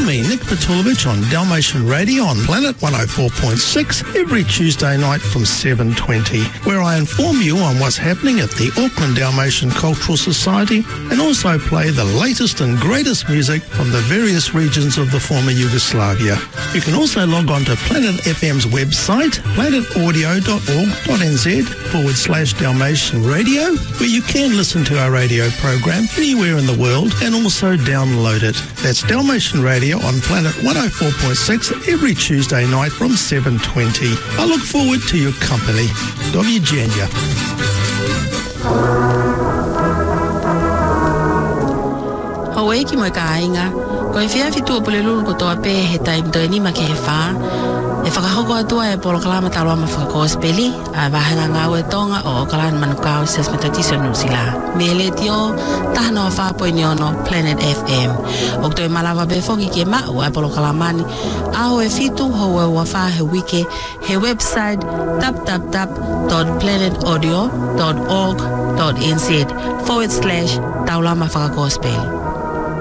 me, Nick Petulovich, on Dalmatian Radio on Planet 104.6 every Tuesday night from 7:20, where I inform you on what's happening at the Auckland Dalmatian Cultural Society and also play the latest and greatest music from the various regions of the former Yugoslavia. You can also log on to Planet FM's website, planetaudio.org.nz/Dalmatian Radio, where you can listen to our radio program anywhere in the world and also download it. That's Dalmatian Radio on Planet 104.6 every Tuesday night from 7:20. I look forward to your company. Do widzenia. Hawaii ki mo ka ainga, ko e fia fitu pole lulu ko toa pe he time to ni ma ke fa. E whakahoko atua e polo kalama taloa ma whakakospeli, a wahanga ngau e tonga o kalan manukau ses metatiso nusila. Mele tio, tahana o whapo ni ono Planet FM. O toi malawa befoki ke mau e polo kalamani, aho e fitu ho e wafa he wike, he website www.planetaudio.org.nz/taulama whakakospeli.